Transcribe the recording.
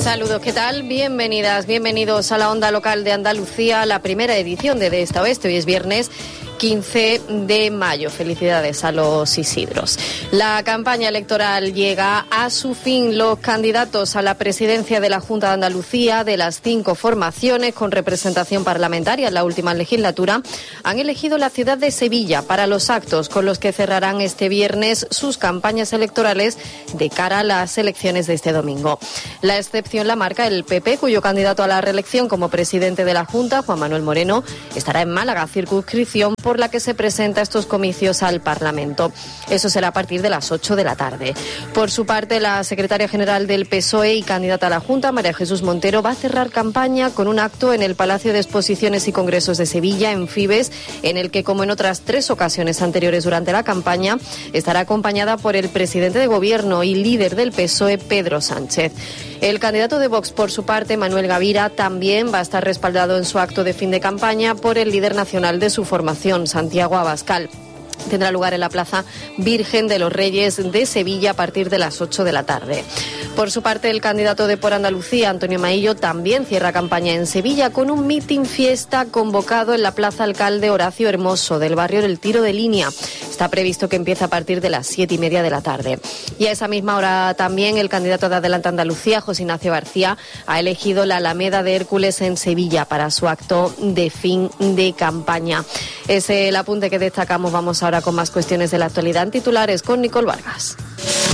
Saludos, ¿qué tal? Bienvenidas, bienvenidos a la Onda Local de Andalucía, la primera edición de Esta Oeste. Hoy es viernes 15 de mayo. Felicidades a los Isidros. La campaña electoral llega a su fin. Los candidatos a la presidencia de la Junta de Andalucía, de las 5 formaciones con representación parlamentaria en la última legislatura, han elegido la ciudad de Sevilla para los actos con los que cerrarán este viernes sus campañas electorales de cara a las elecciones de este domingo. La excepción la marca el PP, cuyo candidato a la reelección como presidente de la Junta, Juan Manuel Moreno, estará en Málaga, circunscripción por la que se presenta estos comicios al Parlamento. Eso será a partir de las 8 de la tarde. Por su parte, la secretaria general del PSOE y candidata a la Junta, María Jesús Montero, va a cerrar campaña con un acto en el Palacio de Exposiciones y Congresos de Sevilla, en Fibes, en el que, como en otras 3 ocasiones anteriores durante la campaña, estará acompañada por el presidente de Gobierno y líder del PSOE, Pedro Sánchez. El candidato de Vox, por su parte, Manuel Gavira, también va a estar respaldado en su acto de fin de campaña por el líder nacional de su formación, Santiago Abascal. Tendrá lugar en la Plaza Virgen de los Reyes de Sevilla a partir de las 8 de la tarde. Por su parte, el candidato de Por Andalucía, Antonio Maillo, también cierra campaña en Sevilla con un mitin fiesta convocado en la Plaza Alcalde Horacio Hermoso del barrio del Tiro de Línea. Está previsto que empiece a partir de las 7:30 de la tarde. Y a esa misma hora también el candidato de Adelante Andalucía, José Ignacio García, ha elegido la Alameda de Hércules en Sevilla para su acto de fin de campaña. Es el apunte que destacamos. Vamos ahora con más cuestiones de la actualidad en titulares con Nicole Vargas.